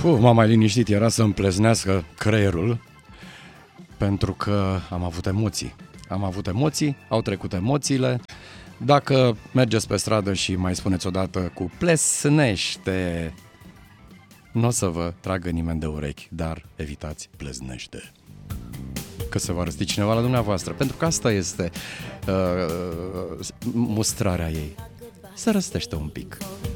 M-am mai liniștit, era să-mi pleznească creierul, pentru că am avut emoții. Au trecut emoțiile. Dacă mergeți pe stradă și mai spuneți odată cu plesnește, nu o să vă tragă nimeni de urechi, dar evitați pleznește, că se va răsti cineva la dumneavoastră, pentru că asta este mustrarea ei. Se răstește un pic.